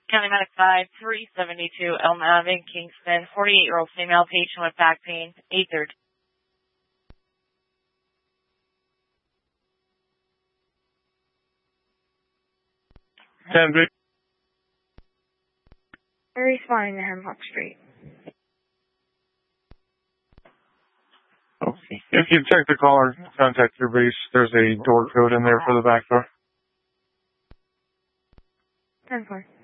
County Medic 5, 372 Elm Ave, Kingston. 48-year-old female patient with back pain, 8:30. We're responding to Hemlock Street. Okay. If you check the caller, contact your base. There's a door code in there for the back door. 10-4.